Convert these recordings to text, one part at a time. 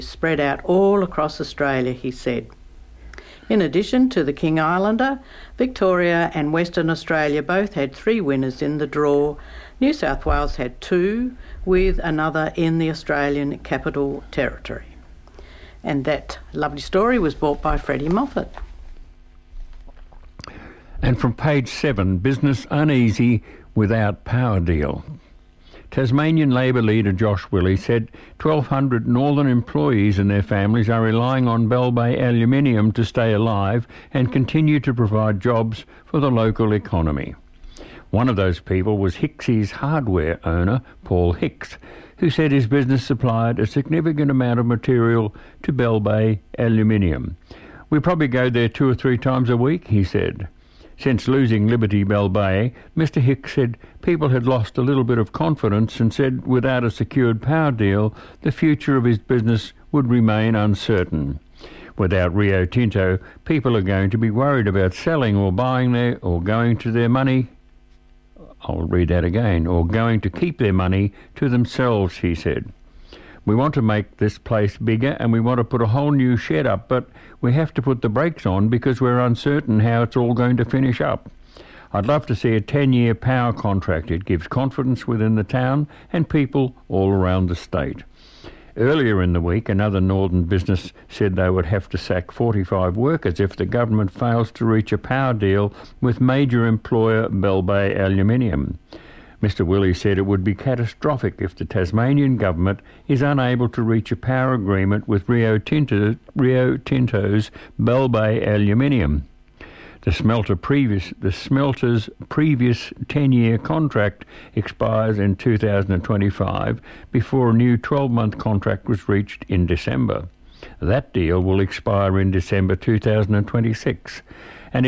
spread out all across Australia, he said. In addition to the King Islander, Victoria and Western Australia both had 3 winners in the draw. New South Wales had 2, with another in the Australian Capital Territory. And that lovely story was brought by Freddie Moffat. And from page 7, business uneasy without power deal. Tasmanian Labor leader Josh Willie said 1,200 northern employees and their families are relying on Bell Bay Aluminium to stay alive and continue to provide jobs for the local economy. One of those people was Hicksy's hardware owner, Paul Hicks, who said his business supplied a significant amount of material to Bell Bay Aluminium. "We probably go there 2 or 3 times a week," he said. Since losing Liberty Bell Bay, Mr Hicks said people had lost a little bit of confidence and said without a secured power deal, the future of his business would remain uncertain. Without Rio Tinto, people are going to be worried about selling or buying there or going to their money. I'll read that again. Or going to keep their money to themselves, he said. "We want to make this place bigger and we want to put a whole new shed up, but we have to put the brakes on because we're uncertain how it's all going to finish up. I'd love to see a 10-year power contract. It gives confidence within the town and people all around the state." Earlier in the week, another northern business said they would have to sack 45 workers if the government fails to reach a power deal with major employer Bell Bay Aluminium. Mr Willie said it would be catastrophic if the Tasmanian government is unable to reach a power agreement with Rio Tinto's Bell Bay Aluminium. The smelter's previous 10-year contract expires in 2025 before a new 12-month contract was reached in December. That deal will expire in December 2026. And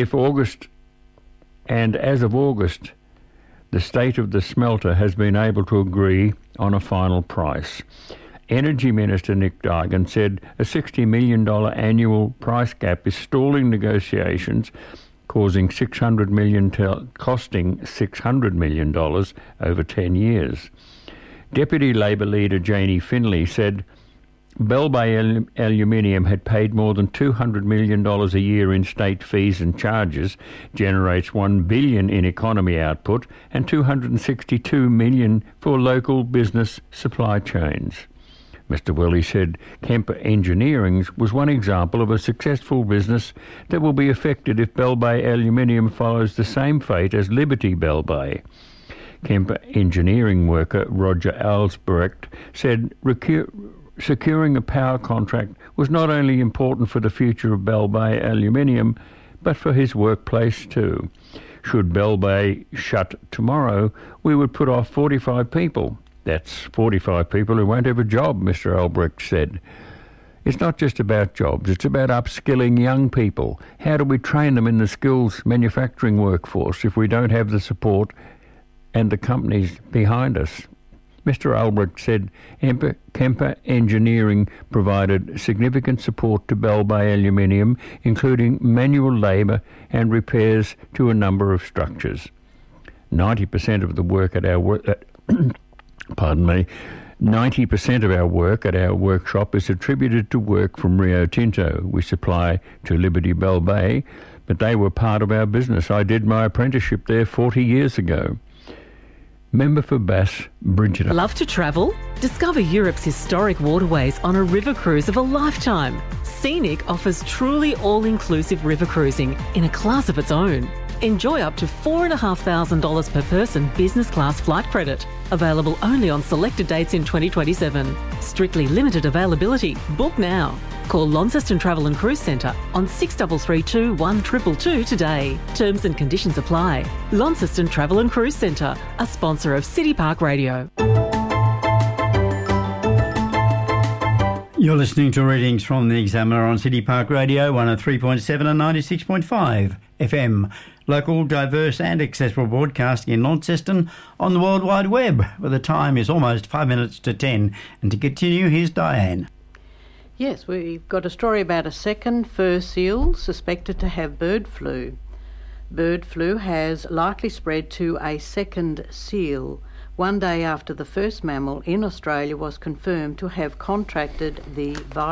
as of August, the state of the smelter has been able to agree on a final price. Energy Minister Nick Dargan said a $60 million annual price gap is stalling negotiations, costing $600 million over 10 years. Deputy Labor leader Janie Finlay said Bell Bay Aluminium had paid more than $200 million a year in state fees and charges, generates $1 billion in economy output and $262 million for local business supply chains. Mr Willie said Kemper Engineering was one example of a successful business that will be affected if Bell Bay Aluminium follows the same fate as Liberty Bell Bay. Kemper Engineering worker Roger Alsbrecht said securing a power contract was not only important for the future of Bell Bay Aluminium, but for his workplace too. Should Bell Bay shut tomorrow, we would put off 45 people. That's 45 people who won't have a job, Mr Albrecht said. It's not just about jobs, it's about upskilling young people. How do we train them in the skills manufacturing workforce if we don't have the support and the companies behind us? Mr Albrecht said Kemper Engineering provided significant support to Bell Bay Aluminium, including manual labour and repairs to a number of structures. 90% of the work at our 90% of our work at our workshop is attributed to work from Rio Tinto. We supply to Liberty Bell Bay, but they were part of our business. I did my apprenticeship there 40 years ago. Member for Bass, Bridget. Love to travel? Discover Europe's historic waterways on a river cruise of a lifetime. Scenic offers truly all-inclusive river cruising in a class of its own. Enjoy up to $4,500 per person business class flight credit. Available only on selected dates in 2027. Strictly limited availability. Book now. Call Launceston Travel and Cruise Centre on 6332 1222 today. Terms and conditions apply. Launceston Travel and Cruise Centre, a sponsor of City Park Radio. You're listening to readings from the Examiner on City Park Radio, 103.7 and 96.5 FM. Local, diverse and accessible broadcasting in Launceston on the World Wide Web, where the time is almost 5 minutes to 10. And to continue, here's Diane. Yes, we've got a story about a second fur seal suspected to have bird flu. Bird flu has likely spread to a second seal one day after the first mammal in Australia was confirmed to have contracted the virus.